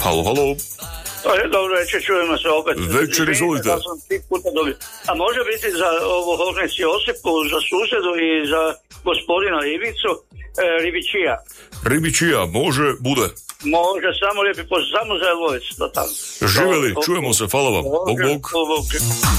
Halo, halo. Dobro večer, čujemo se opet. Večer, izvolite. A može biti za ovo Hornici Josipu, za susedu i za gospodina Ivicu, Ribičija? Može, bude. Može, samo lijepi pozdrav, samo za Elvovic. Živjeli, čujemo se, hvala vam. Bog.